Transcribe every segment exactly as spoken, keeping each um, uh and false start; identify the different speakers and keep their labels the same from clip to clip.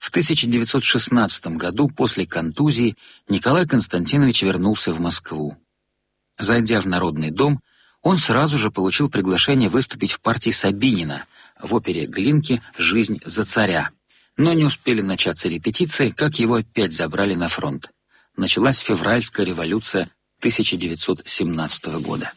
Speaker 1: В тысяча девятьсот шестнадцатом году после контузии Николай Константинович вернулся в Москву. Зайдя в Народный дом, он сразу же получил приглашение выступить в партии Сабинина в опере Глинки «Жизнь за царя». Но не успели начаться репетиции, как его опять забрали на фронт. Началась февральская революция тысяча девятьсот семнадцатого года.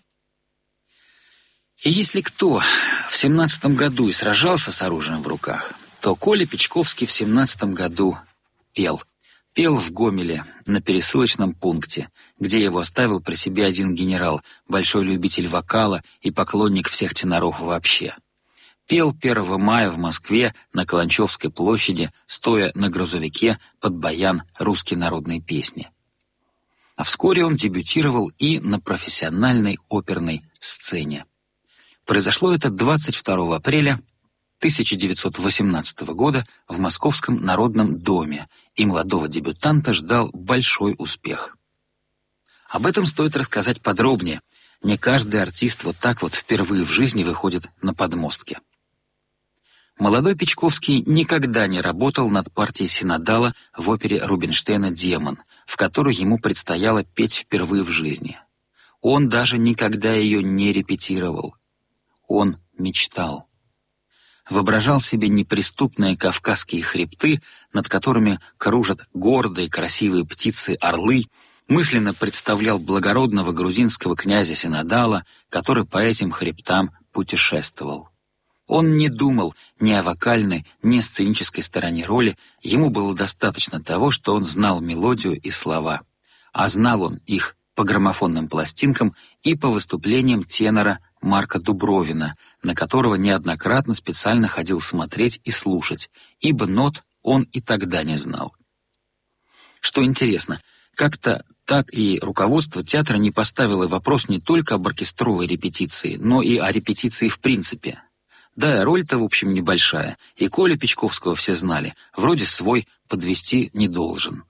Speaker 1: И если кто в семнадцатом году и сражался с оружием в руках, то Коля Печковский в семнадцатом году пел. Пел в Гомеле на пересылочном пункте, где его оставил при себе один генерал, большой любитель вокала и поклонник всех теноров вообще. Пел первого мая в Москве на Каланчевской площади, стоя на грузовике под баян русские народные песни. А вскоре он дебютировал и на профессиональной оперной сцене. Произошло это двадцать второго апреля тысяча девятьсот восемнадцатого года в Московском Народном доме, и молодого дебютанта ждал большой успех. Об этом стоит рассказать подробнее. Не каждый артист вот так вот впервые в жизни выходит на подмостки. Молодой Печковский никогда не работал над партией синодала в опере Рубинштейна «Демон», в которой ему предстояло петь впервые в жизни. Он даже никогда ее не репетировал. Он мечтал. Воображал себе неприступные кавказские хребты, над которыми кружат гордые красивые птицы-орлы, мысленно представлял благородного грузинского князя Синодала, который по этим хребтам путешествовал. Он не думал ни о вокальной, ни о сценической стороне роли, ему было достаточно того, что он знал мелодию и слова. А знал он их по граммофонным пластинкам и по выступлениям тенора Марка Дубровина, на которого неоднократно специально ходил смотреть и слушать, ибо нот он и тогда не знал. Что интересно, как-то так и руководство театра не поставило вопрос не только об оркестровой репетиции, но и о репетиции в принципе. Да, роль-то, в общем, небольшая, и Коля Печковского все знали, вроде свой подвести не должен.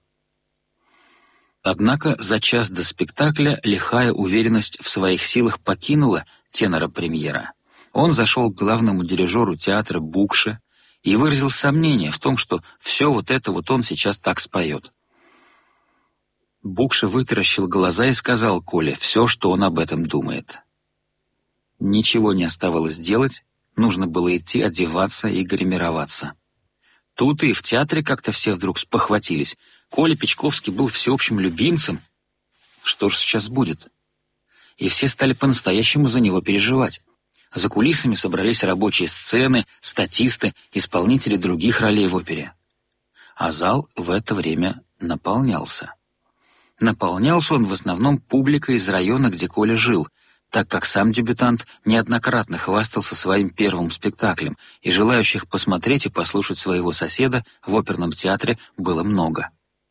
Speaker 1: Однако за час до спектакля лихая уверенность в своих силах покинула тенора-премьера. Он зашел к главному дирижеру театра Букше и выразил сомнение в том, что все вот это вот он сейчас так споет. Букше вытаращил глаза и сказал Коле все, что он об этом думает. Ничего не оставалось делать, нужно было идти одеваться и гримироваться. Тут и в театре как-то все вдруг спохватились. Коля Печковский был всеобщим любимцем. Что же сейчас будет? И все стали по-настоящему за него переживать. За кулисами собрались рабочие сцены, статисты, исполнители других ролей в опере. А зал в это время наполнялся. Наполнялся он в основном публикой из района, где Коля жил, так как сам дебютант неоднократно хвастался своим первым спектаклем, и желающих посмотреть и послушать своего соседа в оперном театре было много.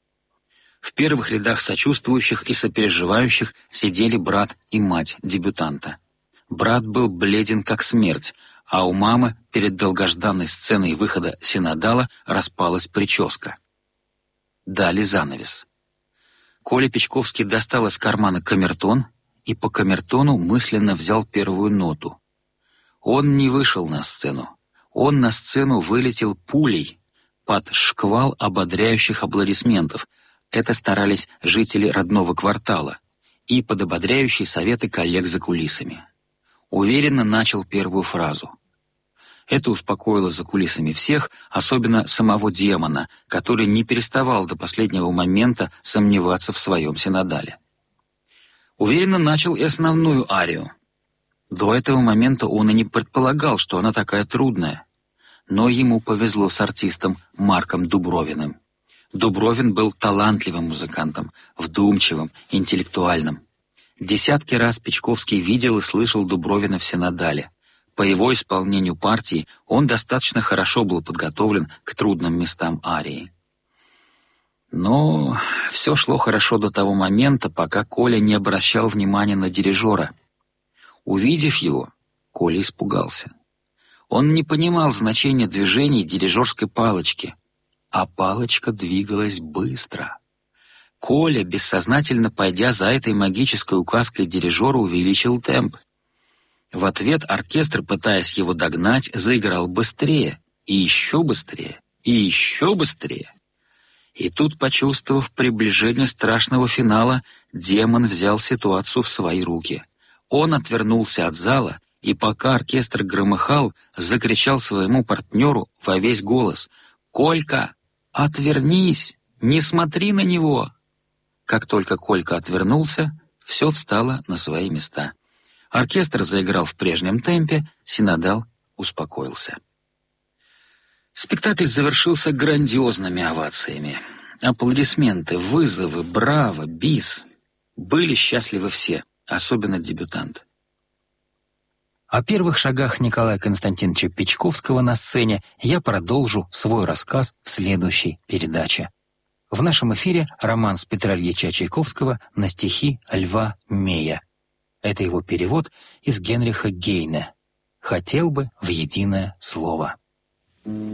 Speaker 1: В первых рядах сочувствующих и сопереживающих сидели брат и мать дебютанта. Брат был бледен как смерть, а у мамы перед долгожданной сценой выхода синодала распалась прическа. Дали занавес. Коля Печковский достал из кармана камертон и по камертону мысленно взял первую ноту. Он не вышел на сцену. Он на сцену вылетел пулей под шквал ободряющих аплодисментов. Это старались жители родного квартала и под ободряющие советы коллег за кулисами. Уверенно начал первую фразу. Это успокоило за кулисами всех, особенно самого демона, который не переставал до последнего момента сомневаться в своем синодале. Уверенно начал и основную арию. До этого момента он и не предполагал, что она такая трудная. Но ему повезло с артистом Марком Дубровиным. Дубровин был талантливым музыкантом, вдумчивым, интеллектуальным. Десятки раз Печковский видел и слышал Дубровина в синодале. По его исполнению партии он достаточно хорошо был подготовлен к трудным местам арии. Но все шло хорошо до того момента, пока Коля не обращал внимания на дирижера. Увидев его, Коля испугался. Он не понимал значения движений дирижерской палочки, а палочка двигалась быстро. Коля, бессознательно пойдя за этой магической указкой дирижера, увеличил темп. В ответ оркестр, пытаясь его догнать, заиграл быстрее и еще быстрее. и еще быстрее. И тут, почувствовав приближение страшного финала, демон взял ситуацию в свои руки. Он отвернулся от зала, и пока оркестр громыхал, закричал своему партнеру во весь голос: «Колька, отвернись! Не смотри на него!» Как только Колька отвернулся, все встало на свои места. Оркестр заиграл в прежнем темпе, синодал успокоился. Спектакль завершился грандиозными овациями. Аплодисменты, вызовы, браво, бис. Были счастливы все, особенно дебютант.
Speaker 2: О первых шагах Николая Константиновича Печковского на сцене я продолжу свой рассказ в следующей передаче. В нашем эфире романс Петра Ильича Чайковского на стихи Льва Мея. Это его перевод из Генриха Гейне. «Хотел бы в единое слово».